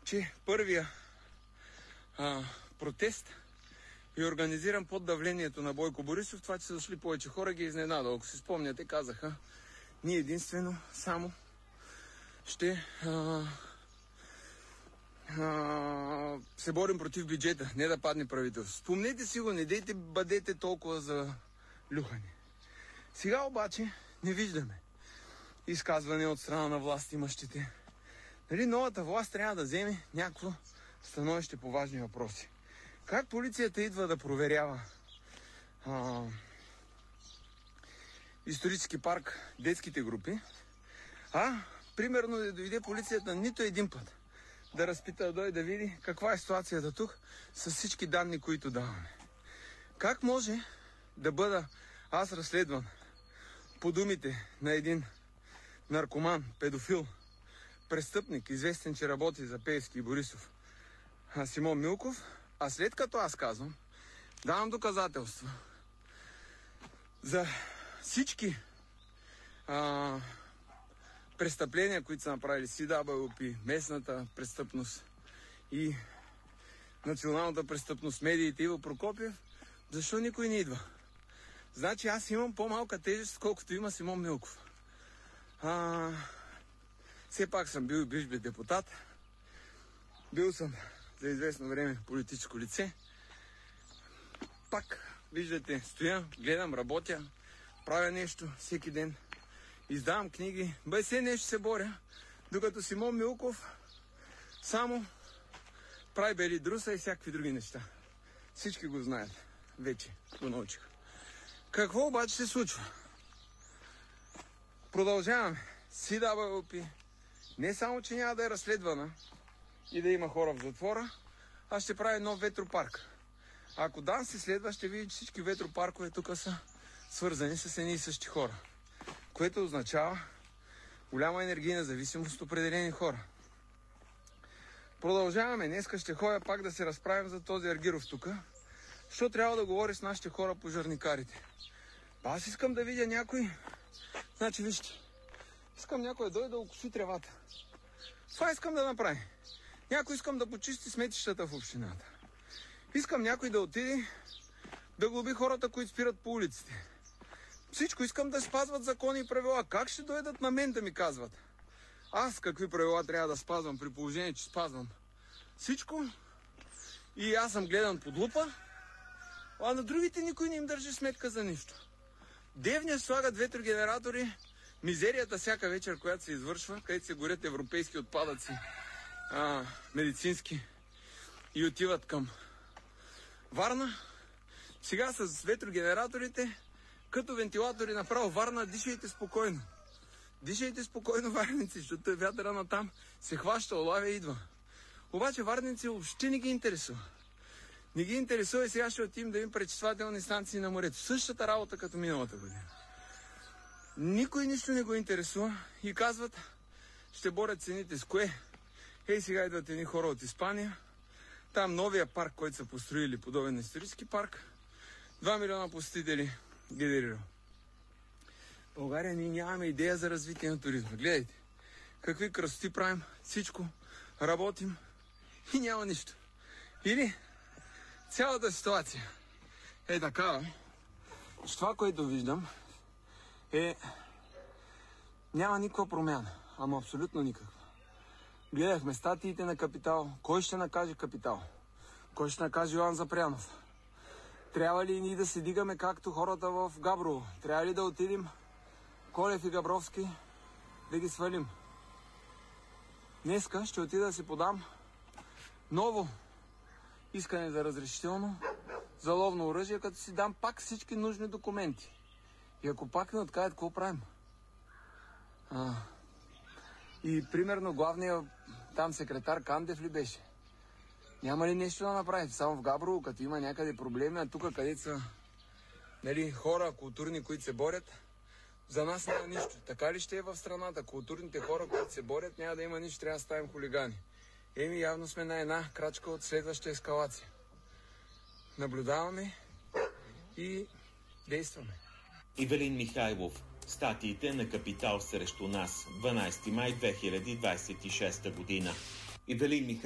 че първия протест е организиран под давлението на Бойко Борисов. Това, че са дошли повече хора, ги изненада. Ако си спомняте, казаха, ние единствено само ще се борим против бюджета, не да падне правителство. Спомнете си го, не дейте бъдете толкова за люхане. Сега обаче не виждаме изказване от страна на власт имащите. Нали, новата власт трябва да вземе някакво становище по важни въпроси. Как полицията идва да проверява исторически парк, детските групи, примерно да дойде полицията нито един път да разпита, да дойде да види каква е ситуацията тук с всички данни, които даваме. Как може да бъда аз разследван по думите на един наркоман, педофил, престъпник, известен, че работи за Пеевски и Борисов, Симон Милков, а след като аз казвам, давам доказателства за всички престъпления, които са направили СИДАБЛП, местната престъпност и националната престъпност, медиите, Иво Прокопиев, защо никой не идва? Значи аз имам по-малка тежест, колкото има Симон Милков. Все пак съм бил и бивш депутат. Бил съм за известно време политическо лице. Пак, виждате, стоя, гледам, работя, правя нещо всеки ден. Издавам книги, без все нещо се боря, докато Симон Милков само прави бели друса и всякакви други неща. Всички го знаят. Вече го научих. Какво обаче се случва? Продължаваме. СИДАБЛП не само, че няма да е разследвана и да има хора в затвора, а ще прави нов ветропарк. Ако дан се следва, ще види, че всички ветропаркове тук са свързани с едни и същи хора. Което означава голяма енергийна зависимост от определени хора. Продължаваме. Днеска ще ходя пак да се разправим за този Аргиров тук. Що трябва да говори с нашите хора пожарникарите? Аз искам да видя някой. Значи вижте, искам някой да дойде да окуши тревата. Това искам да направи. Някой искам да почисти сметищата в общината. Искам някой да отиде да глоби хората, които спират по улиците. Всичко искам да спазват закони и правила. Как ще дойдат на мен да ми казват? Аз какви правила трябва да спазвам при положение, че спазвам всичко и аз съм гледан под лупа, а на другите никой не им държи сметка за нищо. Девня слагат ветрогенератори, мизерията всяка вечер, която се извършва, където се горят европейски отпадъци, медицински, и отиват към Варна. Сега с ветрогенераторите, като вентилатори направо Варна, дишайте спокойно. Дишайте спокойно, варници, защото вятъра на там се хваща, олавя и идва. Обаче варници въобще не ги интересува. Не ги интересува и сега ще отидем да им пречиствателни станции на морето. Същата работа като миналата година. Никой нищо не го интересува и казват, ще борят цените с кое? Сега идват едни хора от Испания. Там новия парк, който са построили, подобен на исторически парк, 2 милиона посетители генерирал. В България ние нямаме идея за развитие на туризма. Гледайте, какви красоти правим, всичко, работим и няма нищо. Или цялата ситуация е такава, че това, което виждам, няма никаква промяна, ама абсолютно никаква. Гледахме статиите на Капитал. Кой ще накаже Капитал? Кой ще накаже Йоан Запрянов? Трябва ли ние да се дигаме както хората в Габрово? Трябва ли да отидем Колев и Габровски да ги свалим? Днеска ще отида да си подам ново искане за разрешително за ловно оръжие, като си дам пак всички нужни документи. И ако пак не откажат, какво правим? И примерно главният там секретар Кандев ли беше? Няма ли нещо да направи? Само в Габрово, като има някъде проблеми, а тук където са хора културни, които се борят, за нас няма нищо. Така ли ще е в страната? Културните хора, които се борят, няма да има нищо, трябва да ставим хулигани. Явно сме на една крачка от следваща ескалация. Наблюдаваме и действаме. Ивелин Михайлов. Статиите на Капитал срещу нас. 12 май 2026 година. Ивелин Михайлов.